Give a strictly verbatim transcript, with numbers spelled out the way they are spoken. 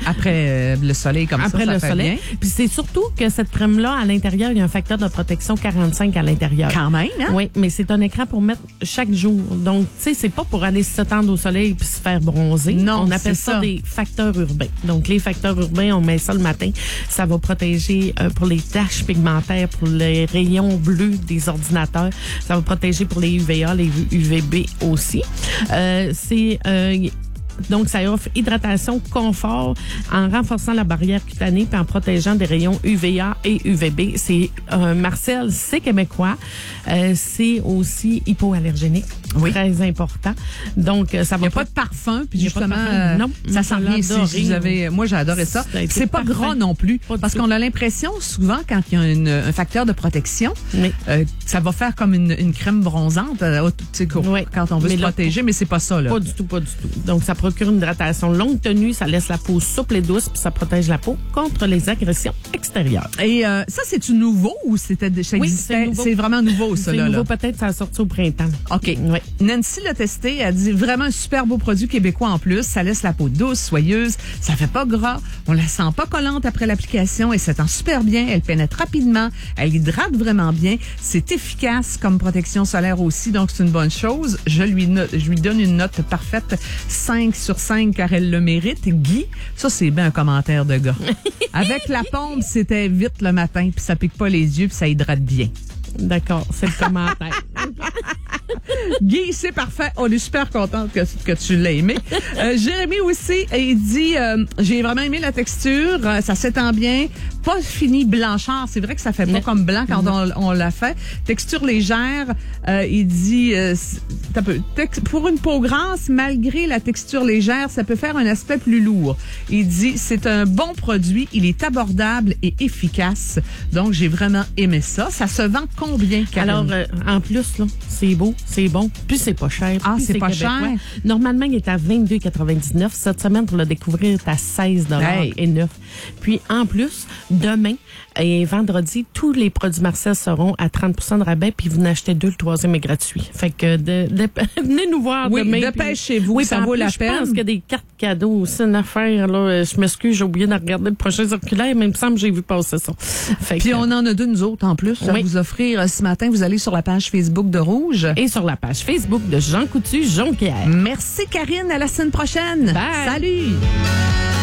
Après euh, le soleil comme Après ça, ça le fait soleil. bien. Puis c'est surtout que cette crème-là, à l'intérieur, il y a un facteur de protection quarante-cinq à l'intérieur. Quand même, hein? Oui, mais c'est un écran pour mettre chaque jour. Donc, tu sais, c'est pas pour aller se tendre au soleil puis se faire bronzer. Non, on appelle c'est ça, ça des facteurs urbains. Donc, les facteurs urbains, on met ça le matin. Ça va protéger euh, pour les taches pigmentaires, pour les rayons bleus des ordinateurs. Ça va protéger pour les U V A, les U V B aussi. Euh, c'est... Euh, Donc, ça offre hydratation, confort, en renforçant la barrière cutanée puis en protégeant des rayons U V A et U V B. C'est euh, Marcel, c'est québécois. Euh, c'est aussi hypoallergénique. Oui. Très important. Donc, ça va. Il n'y a pas de parfum, puis justement, euh, non, ça sent bien. Si vous avez, moi, j'ai adoré ça. ça c'est pas parfait. gras non plus, pas parce qu'on a l'impression souvent quand il y a une, un facteur de protection, oui. euh, ça va faire comme une, une crème bronzante, euh, oui. quand on veut mais se là, protéger, mais c'est pas ça là. Pas du tout, pas du tout. Donc, ça procure une hydratation longue tenue, ça laisse la peau souple et douce, puis ça protège la peau contre les agressions extérieures. Et euh, ça, c'est-tu nouveau ou c'était déjà oui, existait? C'est, c'est vraiment nouveau, ça c'est là. nouveau, là. peut-être, ça a sorti au printemps. OK. Oui. Nancy l'a testé, elle dit vraiment un super beau produit québécois en plus. Ça laisse la peau douce, soyeuse, ça fait pas gras, on la sent pas collante après l'application et ça tend super bien. Elle pénètre rapidement, elle hydrate vraiment bien. C'est efficace comme protection solaire aussi, donc c'est une bonne chose. Je lui, no- je lui donne une note parfaite, cinq sur cinq, car elle le mérite. Guy, ça c'est bien un commentaire de gars. Avec la pompe, c'était vite le matin, puis ça pique pas les yeux, puis ça hydrate bien. D'accord, c'est le commentaire. Guy, c'est parfait. On est super contente que, que tu l'aies aimé. Euh, Jérémy aussi, il dit, euh, j'ai vraiment aimé la texture, euh, ça s'étend bien, pas fini blanchard. C'est vrai que ça fait pas Mais, comme blanc quand on, on l'a fait. Texture légère, euh, il dit, euh, t'as peu, tex, pour une peau grasse, malgré la texture légère, ça peut faire un aspect plus lourd. Il dit, c'est un bon produit, il est abordable et efficace. Donc, j'ai vraiment aimé ça. Ça se vend combien, Karine? Alors, euh, en plus, là, c'est beau, c'est bon, puis c'est pas cher. Ah, puis c'est pas québécois. cher? Normalement, il est à vingt-deux quatre-vingt-dix-neuf. Cette semaine, pour le découvrir, c'est à seize dollars Hey. et neuf. Puis, en plus, demain et vendredi, tous les produits Marcel seront à trente pour cent de rabais, puis vous n'achetez deux, le troisième est gratuit. Fait que de, de, venez nous voir Oui, demain. dépêchez-vous, oui, ça en vaut plus, la je peine. Je pense qu'il y a des cartes cadeaux. C'est une affaire, là. Je m'excuse, j'ai oublié de regarder le prochain circulaire, mais il me semble que j'ai vu passer ça. Fait Puis que, on en a deux, nous autres, en plus, oui. à vous offrir ce matin. Vous allez sur la page Facebook de Rouge. Et sur la page Facebook de Jean Coutu Jonquière. Merci, Karine. À la semaine prochaine. Bye. Salut.